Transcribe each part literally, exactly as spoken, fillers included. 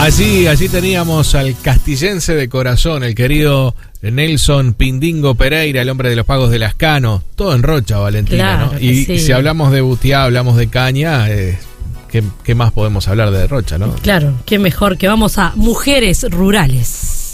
Allí, allí teníamos al castillense de corazón, el querido Nelson Pindingo Pereira, el hombre de los pagos de Lascano. Todo en Rocha, Valentina, claro, ¿no? Y sí. Si hablamos de Butiá, hablamos de caña, eh, ¿qué, ¿qué más podemos hablar de Rocha, no? Claro, qué mejor que vamos a Mujeres Rurales.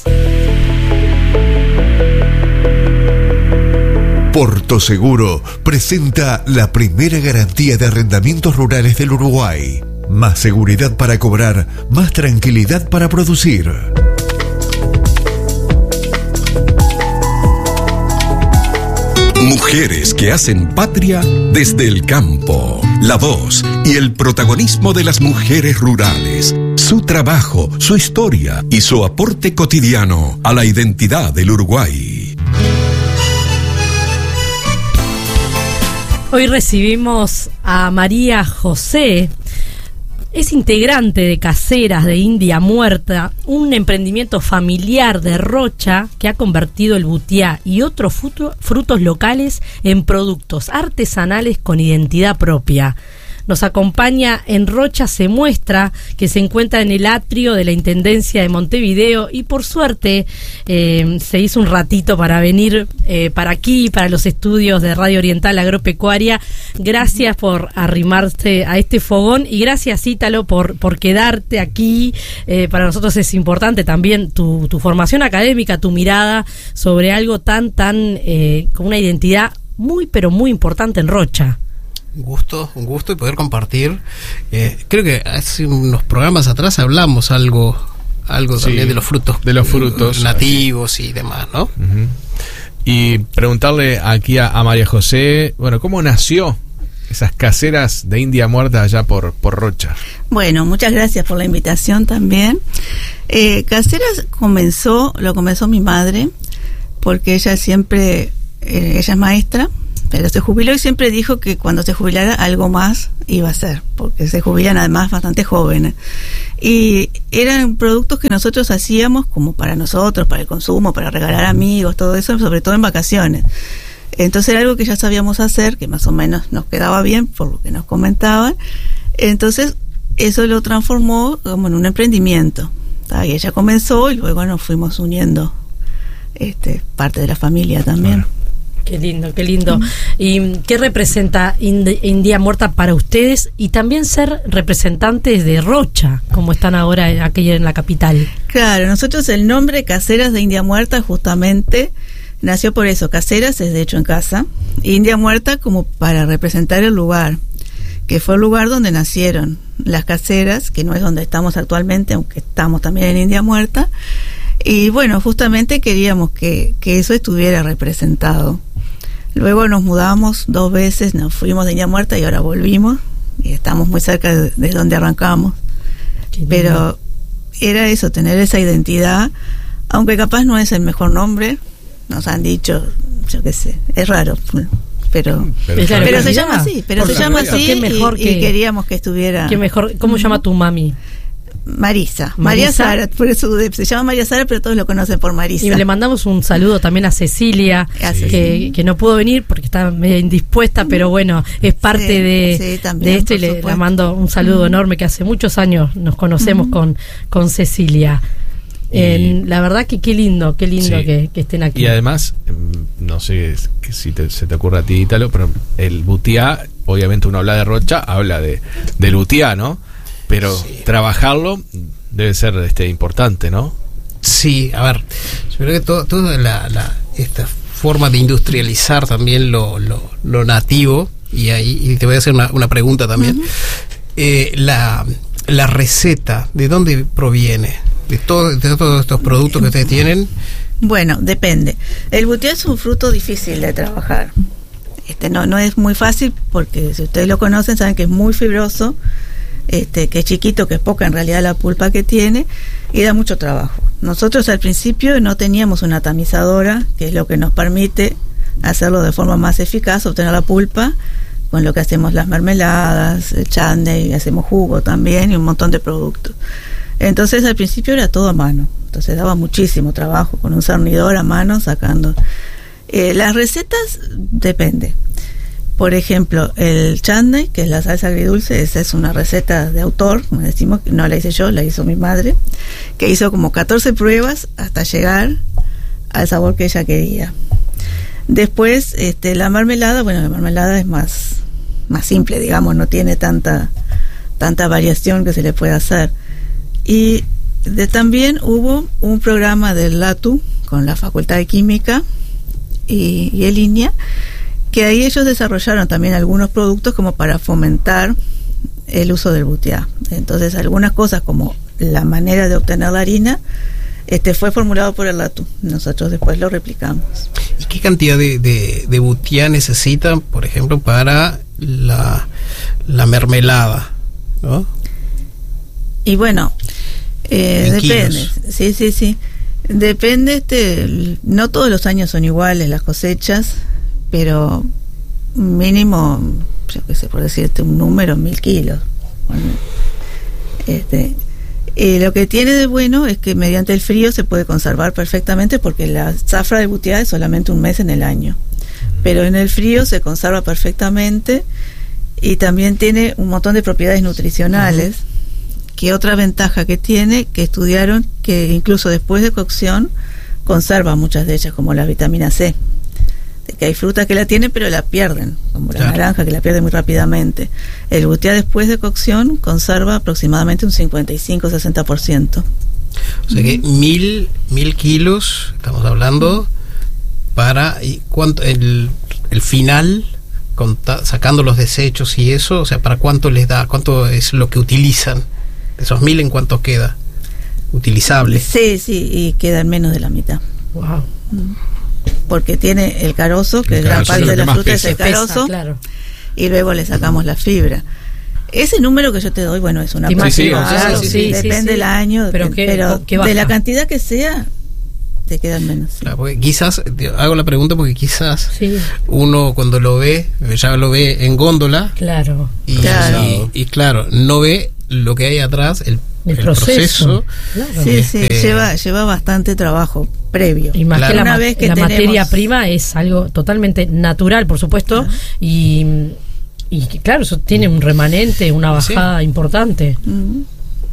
Porto Seguro presenta la primera garantía de arrendamientos rurales del Uruguay. Más seguridad para cobrar, más tranquilidad para producir. Mujeres que hacen patria desde el campo. La voz y el protagonismo de las mujeres rurales. Su trabajo, su historia y su aporte cotidiano a la identidad del Uruguay. Hoy recibimos a María José. Es integrante de Caseras de India Muerta, un emprendimiento familiar de Rocha que ha convertido el butiá y otros frutos locales en productos artesanales con identidad propia. Nos acompaña en Rocha Se Muestra, que se encuentra en el atrio de la Intendencia de Montevideo, y por suerte eh, se hizo un ratito para venir eh, para aquí, para los estudios de Radio Oriental Agropecuaria. Gracias por arrimarse a este fogón y gracias, Ítalo, por, por quedarte aquí. Eh, para nosotros es importante también tu, tu formación académica, tu mirada sobre algo tan, tan, eh, con una identidad muy, pero muy importante en Rocha. Un gusto, un gusto y poder compartir. Eh, creo que hace unos programas atrás hablamos algo, algo sí, también de los frutos, de los frutos nativos así. Y demás, ¿no? Uh-huh. Y preguntarle aquí a, a María José, bueno, ¿cómo nació esas caseras de India Muerta allá por, por Rocha? Bueno, muchas gracias por la invitación también. Eh, Caseras comenzó, lo comenzó mi madre, porque ella siempre, eh, ella es maestra, pero se jubiló y siempre dijo que cuando se jubilara algo más iba a hacer, porque se jubilan además bastante jóvenes. Y eran productos que nosotros hacíamos como para nosotros, para el consumo, para regalar amigos, todo eso, sobre todo en vacaciones. Entonces era algo que ya sabíamos hacer, que más o menos nos quedaba bien por lo que nos comentaban. Entonces eso lo transformó como en un emprendimiento. Y ella comenzó y luego nos fuimos uniendo, este, parte de la familia también. Bueno. Qué lindo, qué lindo. ¿Y qué representa India Muerta para ustedes y también ser representantes de Rocha, como están ahora aquí en la capital? Claro, nosotros el nombre Caseras de India Muerta justamente nació por eso. Caseras es de hecho en casa, India Muerta como para representar el lugar, que fue el lugar donde nacieron las caseras, que no es donde estamos actualmente, aunque estamos también en India Muerta. Y bueno, justamente queríamos que, que eso estuviera representado. Luego nos mudamos dos veces, nos fuimos de India Muerta y ahora volvimos, y estamos muy cerca de, de donde arrancamos. Pero era eso, tener esa identidad, aunque capaz no es el mejor nombre, nos han dicho, yo qué sé, es raro, pero pero, pero, pero se llama así, pero se llama así y, mejor que, y queríamos que estuviera. Qué mejor, ¿cómo llama tu mami? Marisa, María Sara, por eso se llama María Sara, pero todos lo conocen por Marisa. Y le mandamos un saludo también a Cecilia, sí. que, que no pudo venir porque está medio indispuesta, pero bueno, es parte sí, de, sí, también, de esto y le, le mando un saludo enorme, que hace muchos años nos conocemos uh-huh. con, con Cecilia. Eh, la verdad que qué lindo, qué lindo sí. que, que estén aquí. Y además, no sé si te, se te ocurre a ti, Ítalo, pero el butiá, obviamente uno habla de Rocha, habla de del butiá, ¿no? Pero sí. trabajarlo debe ser este importante, ¿no? Sí, a ver, yo creo que todo, toda la, la esta forma de industrializar también lo, lo, lo nativo, y ahí y te voy a hacer una, una pregunta también. Uh-huh. Eh, la, la receta, ¿de dónde proviene? De, todo, de todos estos productos que ustedes tienen. Bueno, depende. El butiá es un fruto difícil de trabajar. Este no, no es muy fácil porque si ustedes lo conocen saben que es muy fibroso. Este, que es chiquito, que es poca en realidad la pulpa que tiene, y da mucho trabajo. Nosotros al principio no teníamos una tamizadora, que es lo que nos permite hacerlo de forma más eficaz, obtener la pulpa, con lo que hacemos las mermeladas, el chándey, hacemos jugo también y un montón de productos. Entonces al principio era todo a mano, entonces daba muchísimo trabajo con un cernidor a mano sacando. Eh, las recetas depende. Por ejemplo, el chutney, que es la salsa agridulce, esa es una receta de autor, como decimos, no la hice yo, la hizo mi madre, que hizo como catorce pruebas hasta llegar al sabor que ella quería. Después, este, la mermelada, bueno, la mermelada es más, más simple, digamos, no tiene tanta, tanta variación que se le puede hacer. Y de, también hubo un programa del LATU con la Facultad de Química y, y el I N I A, que ahí ellos desarrollaron también algunos productos como para fomentar el uso del butiá. Entonces, algunas cosas como la manera de obtener la harina este fue formulado por el LATU. Nosotros después lo replicamos. ¿Y qué cantidad de, de, de butiá necesitan, por ejemplo, para la, la mermelada, ¿no? Y bueno, eh, depende. Kilos. Sí, sí, sí. Depende, este, no todos los años son iguales las cosechas, pero mínimo, yo qué sé, por decirte un número, mil kilos. Bueno, este, y lo que tiene de bueno es que mediante el frío se puede conservar perfectamente, porque la zafra de butiá es solamente un mes en el año, pero en el frío se conserva perfectamente y también tiene un montón de propiedades nutricionales. Uh-huh. Que otra ventaja que tiene, que estudiaron, que incluso después de cocción conserva muchas de ellas, como la vitamina C. De que hay frutas que la tienen pero la pierden, como la claro. naranja, que la pierde muy rápidamente. El butiá después de cocción conserva aproximadamente un cincuenta y cinco a sesenta por ciento. O sea que mil, mil kilos, estamos hablando, para y cuánto el, el final, conta, sacando los desechos y eso, o sea, ¿para cuánto les da? ¿Cuánto es lo que utilizan? De esos mil, ¿en cuánto queda utilizable? Sí, sí, y queda en menos de la mitad. Wow. Porque tiene el carozo, que el gran parte de la fruta pesa. Es el carozo, pesa, claro. Y luego le sacamos la fibra. Ese número que yo te doy, bueno, es una sí, sí, claro, sí, sí, sí, depende sí, sí. del año, pero, depende, qué, pero qué de la cantidad que sea, te quedan menos. Sí. Claro, porque quizás, hago la pregunta porque quizás sí. uno cuando lo ve, ya lo ve en góndola. Claro. Y claro, y, y claro no ve lo que hay atrás, el, el, el proceso. proceso. Claro. Sí, este, sí, lleva, lleva bastante trabajo previo. Y más claro. que la, Una vez que la tenemos... materia prima es algo totalmente natural, por supuesto, uh-huh. y, y claro, eso tiene un remanente, una bajada sí. importante. Uh-huh.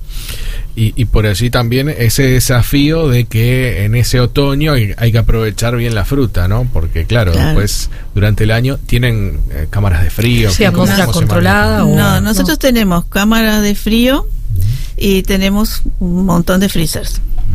Y, y por allí también ese desafío de que en ese otoño hay, hay que aprovechar bien la fruta, ¿no? Porque claro, claro. después durante el año tienen eh, cámaras de frío. Sí, a contra controlada. O... No, nosotros no. tenemos cámaras de frío y tenemos un montón de freezers.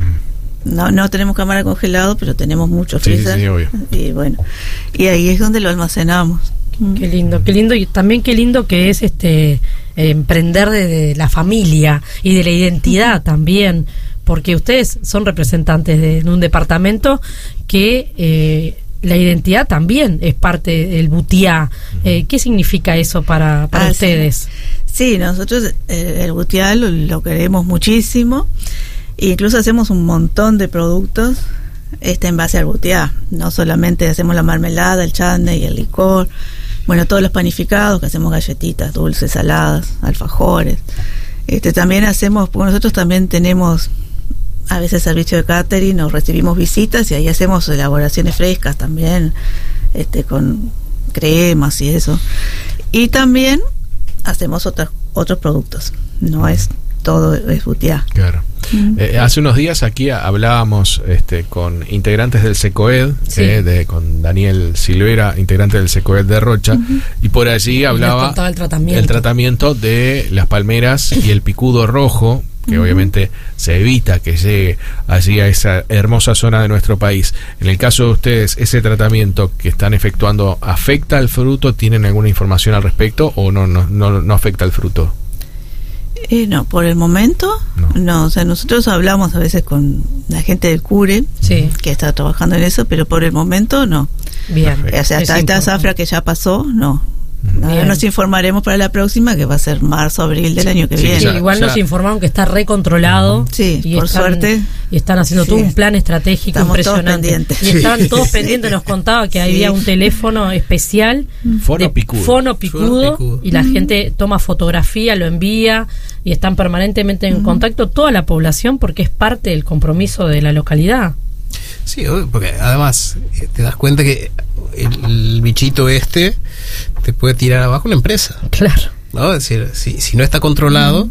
No, no tenemos cámara congelado, pero tenemos muchos sí, freezers. Sí, obvio. Y bueno, y ahí es donde lo almacenamos. Qué lindo, qué lindo, y también qué lindo que es este eh, emprender de, de la familia y de la identidad también, porque ustedes son representantes de, de un departamento que eh, la identidad también es parte del butiá. Eh, ¿Qué significa eso para, para ah, ustedes? Sí, sí nosotros eh, el butiá lo, lo queremos muchísimo, e incluso hacemos un montón de productos este en base al butiá. No solamente hacemos la mermelada, el chutney y el licor. Bueno, todos los panificados, que hacemos galletitas, dulces, saladas, alfajores. Este, también hacemos, porque nosotros también tenemos a veces servicio de catering, nos recibimos visitas y ahí hacemos elaboraciones frescas también, este, con cremas y eso. Y también hacemos otros otros productos, no es todo es butiá. Claro. Mm. Eh, hace unos días aquí hablábamos este, con integrantes del SECOED, sí. eh, de, con Daniel Silvera, integrante del SECOED de Rocha, uh-huh. y por allí hablaba el tratamiento. el tratamiento de las palmeras y el picudo rojo, que uh-huh. obviamente se evita que llegue allí a esa hermosa zona de nuestro país. En el caso de ustedes, ¿ese tratamiento que están efectuando afecta al fruto? ¿Tienen alguna información al respecto o no, no, no, no afecta al fruto? Eh, no, por el momento no. no, o sea, nosotros hablamos a veces con la gente del CURE, sí. que está trabajando en eso, pero por el momento no. Bien. O sea, hasta esta zafra que ya pasó, no. Ahora nos informaremos para la próxima, que va a ser marzo, abril del sí, año que sí, viene. Sí, igual ya. Nos informaron que está recontrolado. Sí, y por están, suerte. Y están haciendo sí. todo un plan estratégico Estamos impresionante. Todos pendientes. Y estaban sí. todos pendientes, nos contaba que sí. había un teléfono especial Fono picudo. Fono picudo, picudo. Y la mm. gente toma fotografía, lo envía y están permanentemente en mm. contacto toda la población porque es parte del compromiso de la localidad. Sí, porque además te das cuenta que el, el bichito este te puede tirar abajo la empresa. Claro. ¿No? Es decir, si, si no está controlado, mm.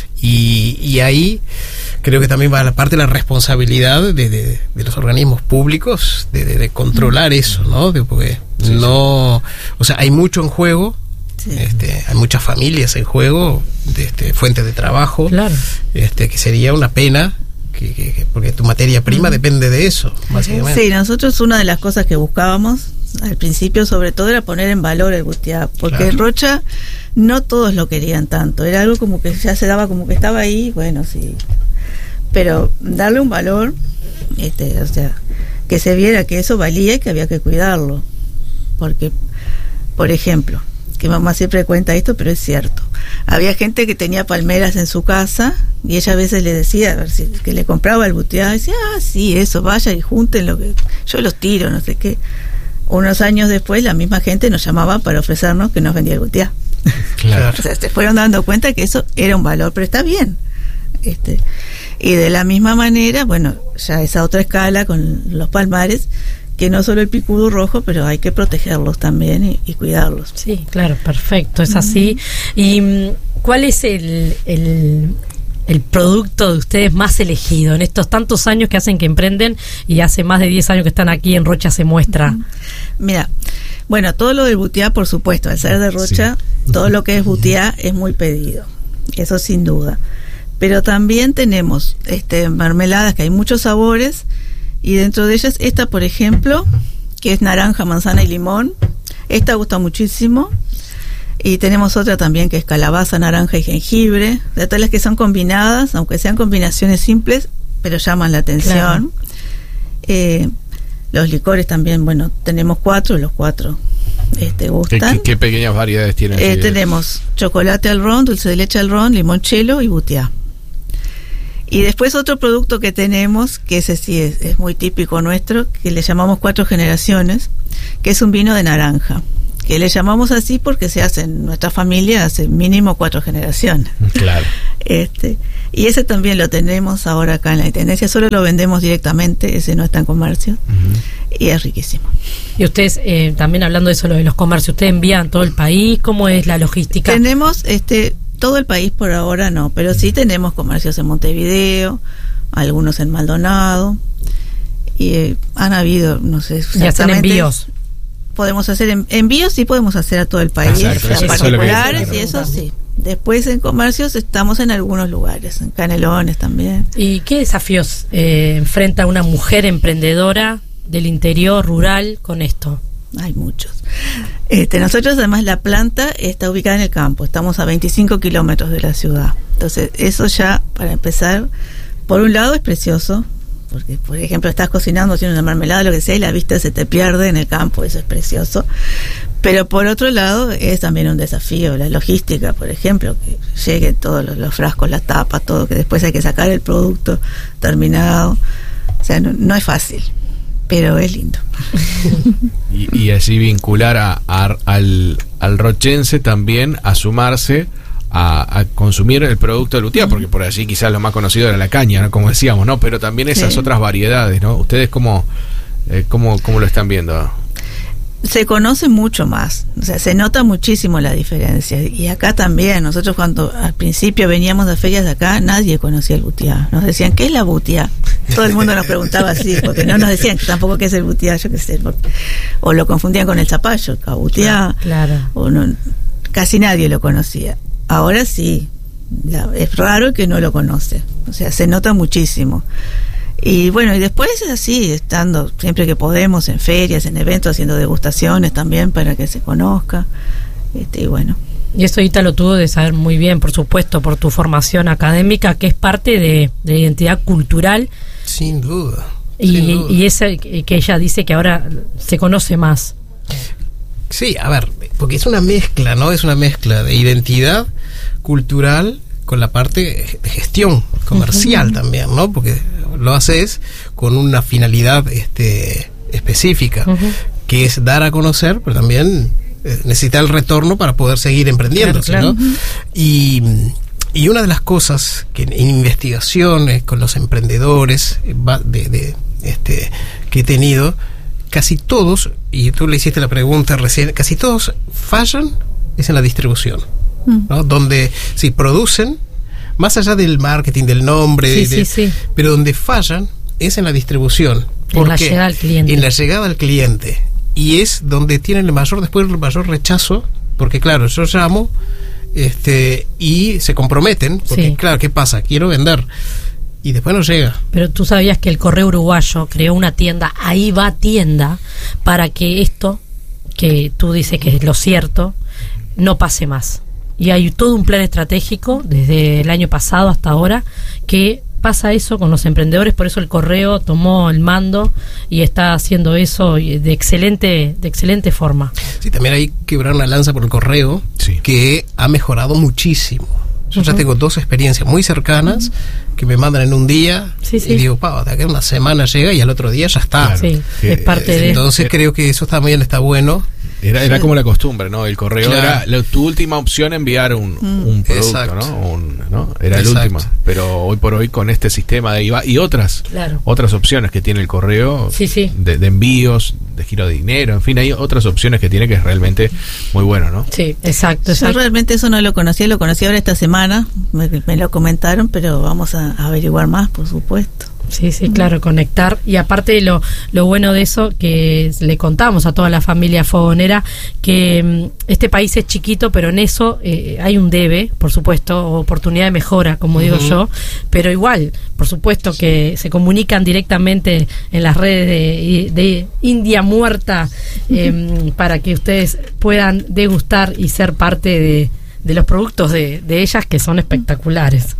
y, y ahí creo que también va la parte de la responsabilidad de, de, de los organismos públicos de, de, de controlar mm. eso, ¿no? De, porque sí, no, sí. O sea, hay mucho en juego. Sí. Este, hay muchas familias en juego, de, este, fuentes de trabajo, claro. este, que sería una pena, que, que, que porque tu materia prima mm. depende de eso, básicamente. Sí, nosotros una de las cosas que buscábamos al principio, sobre todo, era poner en valor el butiá, porque claro. el Rocha no todos lo querían tanto, era algo como que ya se daba como que estaba ahí, bueno, sí, pero darle un valor, este, o sea, que se viera que eso valía y que había que cuidarlo, porque, por ejemplo, que mamá siempre cuenta esto, pero es cierto. Había gente que tenía palmeras en su casa y ella a veces le decía, a ver si que le compraba el butiá, y decía, ah, sí, eso, vaya y junten lo que yo los tiro, no sé qué. Unos años después la misma gente nos llamaba para ofrecernos que nos vendía el butiá. Claro. O sea, se fueron dando cuenta que eso era un valor, pero está bien. Este, y de la misma manera, bueno, ya esa otra escala con los palmares, que no solo el picudo rojo, pero hay que protegerlos también y, y cuidarlos. Sí, claro, perfecto, es así. ¿Y cuál es el, el, el producto de ustedes más elegido en estos tantos años que hacen que emprenden y hace más de diez años que están aquí en Rocha Se Muestra? Mira, bueno, todo lo del butiá, por supuesto, al ser de Rocha, sí. todo lo que es butiá es muy pedido, eso sin duda. Pero también tenemos este mermeladas, que hay muchos sabores, y dentro de ellas, esta, por ejemplo, que es naranja, manzana y limón. Esta gusta muchísimo. Y tenemos otra también que es calabaza, naranja y jengibre. De todas las que son combinadas, aunque sean combinaciones simples, pero llaman la atención. Claro. Eh, los licores también, bueno, tenemos cuatro, los cuatro este, gustan. ¿Qué, qué, qué pequeñas variedades tienen? Eh, tenemos chocolate al ron, dulce de leche al ron, limoncello y butiá. Y después otro producto que tenemos, que ese sí es, es muy típico nuestro, que le llamamos Cuatro Generaciones, que es un vino de naranja, que le llamamos así porque se hace en nuestra familia hace mínimo cuatro generaciones. Claro. Este, y ese también lo tenemos ahora acá en la Intendencia, solo lo vendemos directamente, ese no está en comercio, uh-huh. y es riquísimo. Y ustedes, eh, también hablando de eso, lo de los comercios, ¿ustedes envían todo el país? ¿Cómo es la logística? Tenemos, este... todo el país por ahora no, pero sí tenemos comercios en Montevideo, algunos en Maldonado, y eh, han habido, no sé exactamente. ¿Y hacen envíos? Podemos hacer en, envíos, sí podemos hacer a todo el país, exacto, a eso particulares y eso sí. Después en comercios estamos en algunos lugares, en Canelones también. ¿Y qué desafíos eh, enfrenta una mujer emprendedora del interior rural con esto? Hay muchos. Este, nosotros además la planta está ubicada en el campo, estamos a veinticinco kilómetros de la ciudad. Entonces eso ya, para empezar, por un lado es precioso, porque por ejemplo estás cocinando, tienes una mermelada, lo que sea, y la vista se te pierde en el campo, eso es precioso. Pero por otro lado es también un desafío, la logística, por ejemplo, que lleguen todos los, los frascos, la tapa, todo, que después hay que sacar el producto terminado. O sea, no, no es fácil, pero es lindo. Y, y así vincular a, a, al, al rochense también a sumarse a, a consumir el producto del butiá, porque por allí quizás lo más conocido era la caña, ¿no? Como decíamos, ¿no? Pero también esas sí. otras variedades, ¿no? ¿Ustedes cómo, eh, cómo, cómo lo están viendo? Se conoce mucho más, o sea, se nota muchísimo la diferencia. Y acá también, nosotros cuando al principio veníamos de ferias de acá, nadie conocía el butiá. Nos decían, ¿qué es la butiá? Todo el mundo nos preguntaba así, porque no nos decían que tampoco qué es el butiá, yo qué sé, porque, o lo confundían con el zapallo, el cabutiá, claro. o no, casi nadie lo conocía. Ahora sí, la, es raro que no lo conoce, o sea, se nota muchísimo. Y bueno, y después es así, estando siempre que podemos en ferias, en eventos, haciendo degustaciones también para que se conozca. Este, y bueno. Y eso Ita lo tuvo de saber muy bien, por supuesto, por tu formación académica, que es parte de, de la identidad cultural. Sin duda. Y, sin duda. y esa que ella dice que ahora se conoce más. Sí, a ver, porque es una mezcla, ¿no? Es una mezcla de identidad cultural con la parte de gestión comercial, uh-huh. también, ¿no? Porque lo haces con una finalidad este específica, uh-huh. que es dar a conocer, pero también eh, necesita el retorno para poder seguir emprendiendo, claro, claro. ¿no? Uh-huh. Y, y una de las cosas que en investigaciones con los emprendedores de, de este que he tenido, casi todos y tú le hiciste la pregunta recién, casi todos fallan es en la distribución, ¿no? Donde si producen, más allá del marketing, del nombre, Sí, de, sí, sí. pero donde fallan es en la distribución. En la ¿Por qué? llegada al cliente. En la llegada al cliente. Y es donde tienen el mayor, después el mayor rechazo, porque claro, yo llamo este y se comprometen, porque Sí. claro, ¿qué pasa? Quiero vender. Y después no llega. Pero tú sabías que el Correo Uruguayo creó una tienda, ahí va tienda, para que esto, que tú dices que es lo cierto, no pase más. Y hay todo un plan estratégico desde el año pasado hasta ahora que pasa eso con los emprendedores, por eso el Correo tomó el mando y está haciendo eso de excelente, de excelente forma. Sí, también hay que quebrar una lanza por el correo, Sí. que ha mejorado muchísimo. Yo ya Ujú. tengo dos experiencias muy cercanas que me mandan en un día Sí, sí. y digo, pa, de acá a una semana llega y al otro día ya está. Claro. Sí, que, es parte de... Entonces creo que eso también está bueno. Era, era como la costumbre, ¿no? El correo Claro. era la, tu última opción enviar un, un producto, Exacto. ¿no? Un- ¿no? Era el Exacto. último. Pero hoy por hoy con este sistema de I V A y otras Claro. otras opciones que tiene el correo Sí, sí. De, de envíos, de giro de dinero, en fin, hay otras opciones que tiene que es realmente muy bueno, ¿no? Sí, exacto, Yo exacto. realmente eso no lo conocía, lo conocí ahora esta semana, me, me lo comentaron, pero vamos a, a averiguar más, por supuesto. Sí, sí, claro, conectar. Y aparte lo, lo bueno de eso, que le contamos a toda la familia fogonera, que mm, este país es chiquito, pero en eso eh, hay un debe, por supuesto, oportunidad de mejora, como digo yo, pero igual, por supuesto que se comunican directamente en las redes de, de India Muerta eh, para que ustedes puedan degustar y ser parte de, de los productos de, de ellas, que son espectaculares.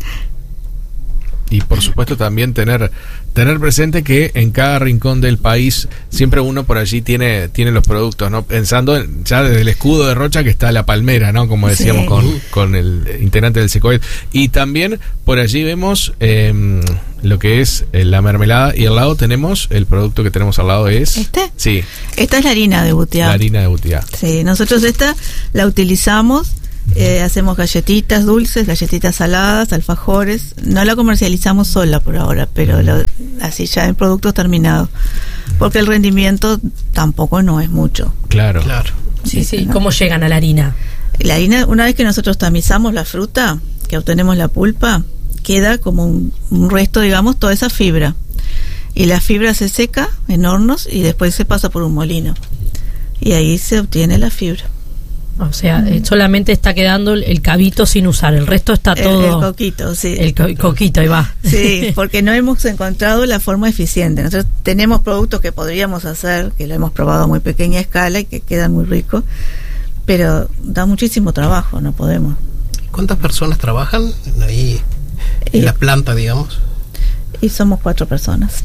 Y por supuesto también tener tener presente que en cada rincón del país siempre uno por allí tiene tiene los productos, ¿no? Pensando en- ya desde el escudo de Rocha que está la palmera, ¿no? Como decíamos Sí. con, con el integrante del Secoed. Y también por allí vemos eh, lo que es eh, la mermelada y al lado tenemos el producto que tenemos al lado es... ¿Este? Sí, Esta es la harina de butiá. la harina de butiá. Sí, nosotros esta la utilizamos, eh, hacemos galletitas dulces, galletitas saladas, alfajores. No la comercializamos sola por ahora, pero lo- así ya en productos terminados. Porque el rendimiento tampoco no es mucho. Claro. Claro. Sí, sí. ¿no? ¿Cómo llegan a la harina? La harina, una vez que nosotros tamizamos la fruta, que obtenemos la pulpa, queda como un, un resto, digamos, toda esa fibra. Y la fibra se seca en hornos y después se pasa por un molino. Y ahí se obtiene la fibra. O sea, eh, solamente está quedando el, el cabito sin usar, el resto está El- todo... el coquito, sí. El co- coquito, ahí va. Sí, porque no hemos encontrado la forma eficiente. Nosotros tenemos productos que podríamos hacer, que lo hemos probado a muy pequeña escala y que quedan muy ricos, pero da muchísimo trabajo, no podemos. ¿Cuántas personas trabajan ahí en Eh, la planta, digamos? Y somos cuatro personas.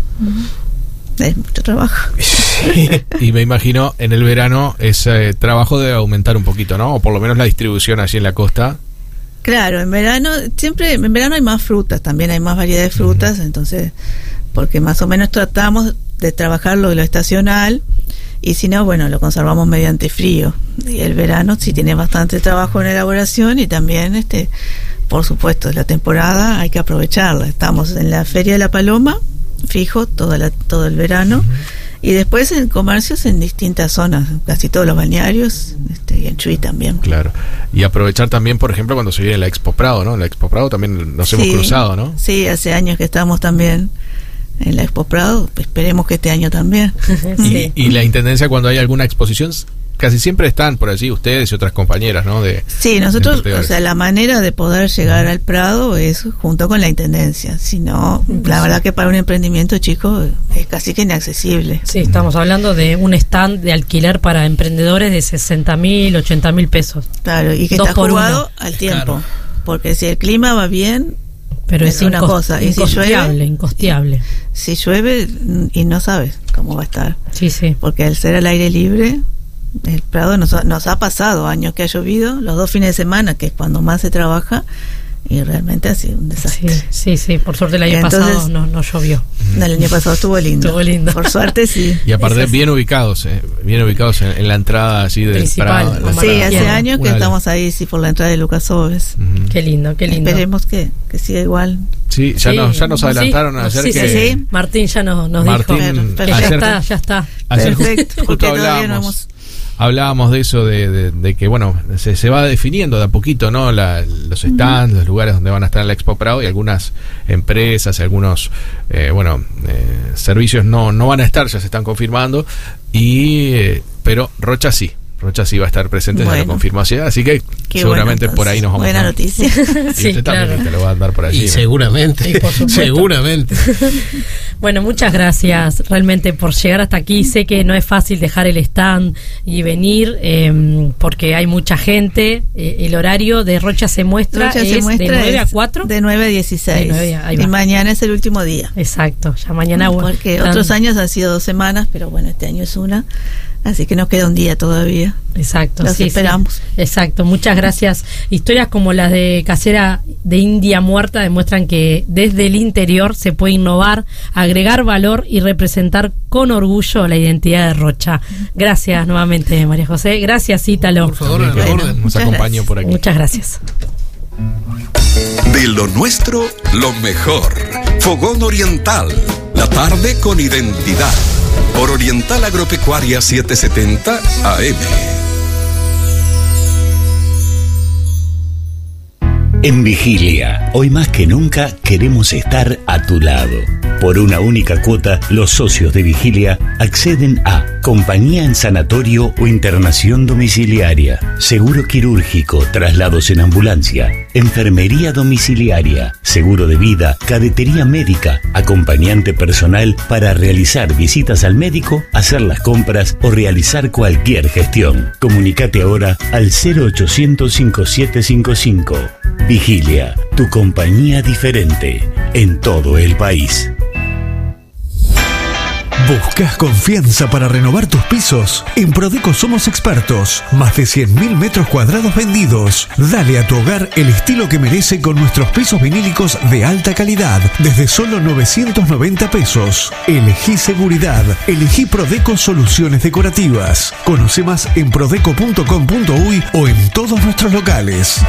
Es mucho trabajo. Y me imagino en el verano ese trabajo debe aumentar un poquito, ¿no? O por lo menos la distribución allí en la costa. Claro, en verano, siempre, en verano hay más frutas, también hay más variedad de frutas, entonces, porque más o menos tratamos de trabajar lo de lo estacional, y si no, bueno, lo conservamos mediante frío. Y el verano sí tiene bastante trabajo en elaboración y también, este, por supuesto, la temporada hay que aprovecharla. Estamos en la Feria de la Paloma, fijo, toda la, todo el verano, y después en comercios en distintas zonas, casi todos los balnearios, este, y en Chuy también. Claro. Y aprovechar también, por ejemplo, cuando se viene la Expo Prado, ¿no? La Expo Prado también nos hemos Sí, cruzado, ¿no? Sí, hace años que estamos también en la Expo Prado, esperemos que este año también. Sí. Y, y la Intendencia, cuando hay alguna exposición, casi siempre están por allí ustedes y otras compañeras, ¿no? De, Sí, nosotros, o emprendedores. sea, la manera de poder llegar al Prado es junto con la Intendencia, si no, la verdad que para un emprendimiento chico es casi que inaccesible. Sí, estamos hablando de un stand de alquiler para emprendedores de sesenta mil, ochenta mil pesos. Claro, y que Dos está por jugado uno. al tiempo, Claro. porque si el clima va bien, Pero Es es, una incos- cosa, y si incosteable, llueve- incosteable. si llueve mm, y no sabes cómo va a estar, Sí, sí. porque al ser al aire libre, el Prado nos ha, nos ha pasado años que ha llovido, los dos fines de semana, que es cuando más se trabaja, y realmente ha sido un Sí, desastre. sí, sí. Por suerte el año Entonces- pasado no, no llovió. No, el año pasado estuvo lindo. Estuvo lindo. Por suerte sí. Y aparte Eso sí. bien ubicados, eh, bien ubicados en, en la entrada allí del Principal, Prado. en la como Sí, entrada. hace Bien. años que Una de las- estamos ahí, sí, por la entrada de Lucas Oves. Ujú. Qué lindo, qué lindo. Esperemos que, que siga igual. Sí, Sí, ya, Sí. nos, ya nos adelantaron Sí, ayer sí, que... sí, sí. Martín ya nos, nos Martín, dijo. Perfecto. Que ya ayer- está, ya está. Ayer ju- Perfecto, justo porque todavía no hablábamos, hemos- hablábamos de eso, de, de- de que, bueno, se, se va definiendo de a poquito, ¿no? La- los stands, los lugares donde van a estar en la Expo Prado, y algunas empresas, algunos, eh, bueno, eh, servicios no, no van a estar, ya se están confirmando, y eh, pero Rocha sí. Rocha sí va a estar presente, ya Bueno. lo confirmó ayer, así que Qué seguramente bueno, por ahí nos vamos buena a... noticia. Y Sí, usted claro. también te lo va a andar por allí. Y ¿no? seguramente, Sí, por supuesto. seguramente. Bueno, muchas gracias realmente por llegar hasta aquí. Sé que no es fácil dejar el stand y venir eh, porque hay mucha gente. Eh, el horario de Rocha se muestra Rocha es se muestra de nueve a es cuatro. De nueve a dieciséis. De nueve a- ahí y va. mañana es el último día. Exacto, ya mañana. bueno, Porque están- otros años han sido dos semanas, pero bueno, este año es una. Así que nos queda un día todavía. Exacto, Los sí, sí. esperamos. Exacto, muchas gracias. Historias como las de Casera de India Muerta demuestran que desde el interior se puede innovar, agregar valor y representar con orgullo la identidad de Rocha. Gracias nuevamente, María José. Gracias, Ítalo. Por favor, También a la que orden. nos muchas acompañó gracias. por aquí. Muchas gracias. De lo nuestro, lo mejor. Fogón Oriental. La tarde con identidad. Por Oriental Agropecuaria setecientos setenta A M. En Vigilia, hoy más que nunca queremos estar a tu lado. Por una única cuota, los socios de Vigilia acceden a compañía en sanatorio o internación domiciliaria, seguro quirúrgico, traslados en ambulancia, enfermería domiciliaria, seguro de vida, cadetería médica, acompañante personal para realizar visitas al médico, hacer las compras o realizar cualquier gestión. Comunicate ahora al cero ochocientos cincuenta y siete cincuenta y cinco. Vigilia, tu compañía diferente en todo el país. ¿Buscas confianza para renovar tus pisos? En Prodeco somos expertos. Más de cien mil metros cuadrados vendidos. Dale a tu hogar el estilo que merece con nuestros pisos vinílicos de alta calidad. Desde solo novecientos noventa pesos. Elegí seguridad. Elegí Prodeco Soluciones Decorativas. Conoce más en prodeco punto com punto uy o en todos nuestros locales.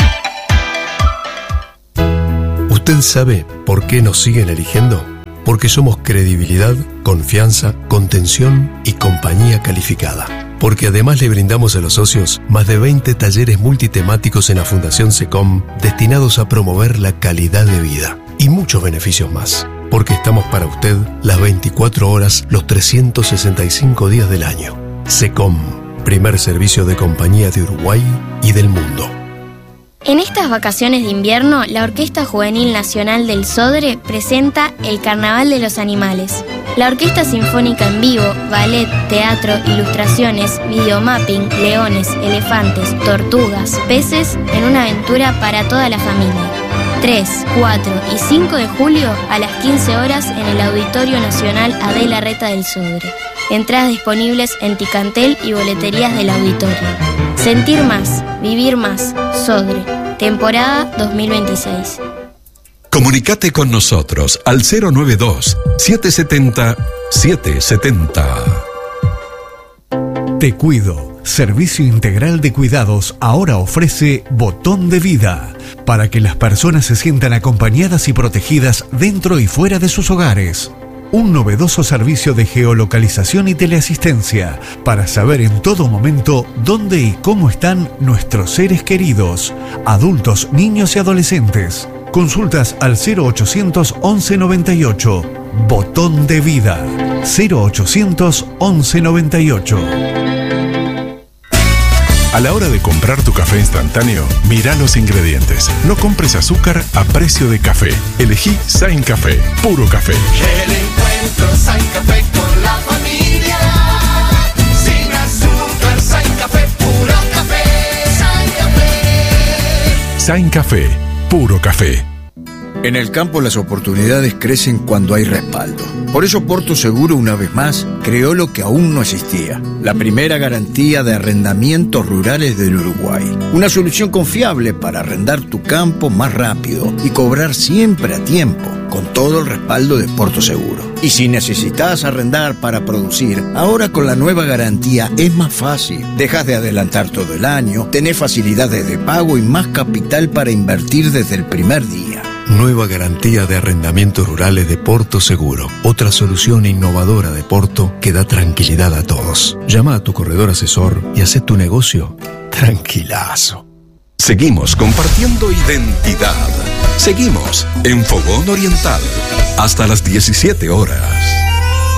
¿Usted sabe por qué nos siguen eligiendo? Porque somos credibilidad, confianza, contención y compañía calificada. Porque además le brindamos a los socios más de veinte talleres multitemáticos en la Fundación SECOM destinados a promover la calidad de vida y muchos beneficios más. Porque estamos para usted las veinticuatro horas, los trescientos sesenta y cinco días del año. SECOM, primer servicio de compañía de Uruguay y del mundo. En estas vacaciones de invierno, la Orquesta Juvenil Nacional del Sodre presenta el Carnaval de los Animales. La Orquesta Sinfónica en vivo, ballet, teatro, ilustraciones, videomapping, leones, elefantes, tortugas, peces, en una aventura para toda la familia. tres, cuatro y cinco de julio a las quince horas en el Auditorio Nacional Adela Reta del Sodre. Entradas disponibles en Ticantel y boleterías del auditorio. Sentir más, vivir más, Sodre, temporada dos mil veintiséis. Comunicate con nosotros al cero noventa y dos, setecientos setenta, setecientos setenta. Te Cuido, servicio integral de cuidados, ahora ofrece Botón de Vida, para que las personas se sientan acompañadas y protegidas dentro y fuera de sus hogares. Un novedoso servicio de geolocalización y teleasistencia para saber en todo momento dónde y cómo están nuestros seres queridos, adultos, niños y adolescentes. Consultas al cero ochocientos once noventa y ocho. Botón de Vida. cero ochocientos once noventa y ocho. A la hora de comprar tu café instantáneo, mira los ingredientes. No compres azúcar a precio de café. Elegí Sain Café, puro café. El encuentro Sain Café con la familia. Sin azúcar, Sain Café, puro café. Sain Café. Sain Café, puro café. En el campo las oportunidades crecen cuando hay respaldo. Por eso Porto Seguro, una vez más, creó lo que aún no existía: la primera garantía de arrendamientos rurales del Uruguay. Una solución confiable para arrendar tu campo más rápido y cobrar siempre a tiempo, con todo el respaldo de Porto Seguro. Y si necesitas arrendar para producir, ahora con la nueva garantía es más fácil. Dejas de adelantar todo el año, tenés facilidades de pago y más capital para invertir desde el primer día. Nueva garantía de arrendamientos rurales de Porto Seguro. Otra solución innovadora de Porto que da tranquilidad a todos. Llama a tu corredor asesor y haz tu negocio tranquilazo. Seguimos compartiendo identidad. Seguimos en Fogón Oriental hasta las diecisiete horas.